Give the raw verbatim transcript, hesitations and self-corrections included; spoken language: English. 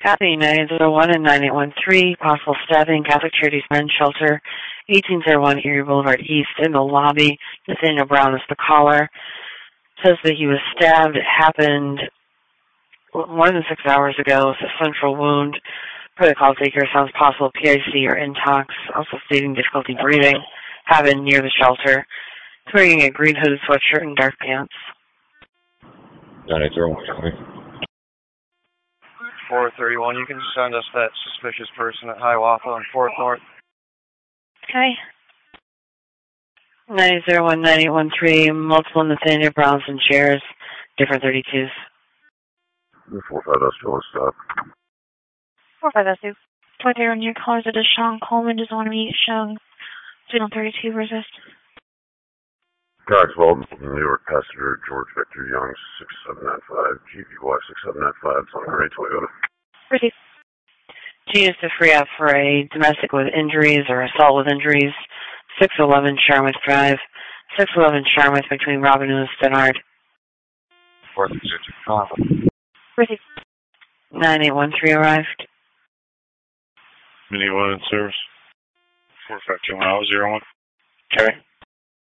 Copy nine zero one and nine eight one three, possible stabbing, Catholic Charities Men's Shelter, eighteen oh one Erie Boulevard East, in the lobby. Nathaniel Brown is the caller. Says that he was stabbed. It happened more than six hours ago. It's a central wound. Protocol taker sounds possible P I C or intox. Also stating difficulty breathing. Happened near the shelter. He's wearing a green hooded sweatshirt and dark pants. nine eight zero one, four thirty-one, you can send us that suspicious person at Hiawatha on fourth North. Okay. nine zero one nine eight one three, multiple Nathaniel Browns and chairs, different thirty-twos. four five S two, want to stop. four five S two. twenty on your callers at Sean Coleman, just want to meet Sean. Signal thirty-two, resist. Cox Walton, New York passenger George Victor Young, six seven nine five, G V Y six seven nine five, on Gray Toyota. Receive. She is to free up for a domestic with injuries or assault with injuries, six eleven Charmouth Drive, six eleven Charmouth between Robin and Stennard. four three six. Receive. nine eight one three arrived. Mini one in service. four five two one zero one. Okay.